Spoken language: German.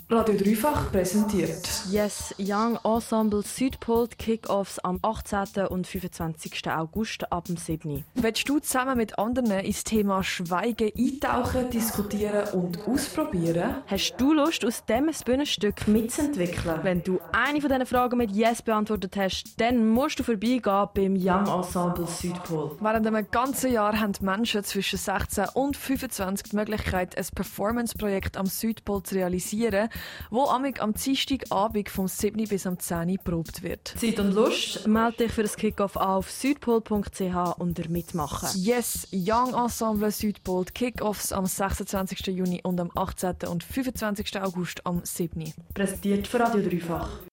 Radio Dreifach präsentiert. Yes, Young Ensemble Südpol Kick-Offs am 18. und 25. August ab dem 7. Willst du zusammen mit anderen ins Thema Schweigen eintauchen, diskutieren und ausprobieren? Hast du Lust, aus diesem Bühnenstück mitzuentwickeln? Wenn du eine von diesen Fragen mit Yes beantwortet hast, dann musst du vorbeigehen beim Young Ensemble Südpol. Während einem ganzen Jahr haben Menschen zwischen 16 und 25 die Möglichkeit, ein Performance-Projekt am Südpol zu realisieren, wo am Dienstagabend vom 7. bis am 10. probt wird. Zeit und Lust? Melde dich für das Kick-Off auf südpol.ch und mitmachen. Yes, Young Ensemble Südpol Kick-Offs am 26. Juni und am 18. und 25. August am 7. Präsentiert für Radio Dreifach.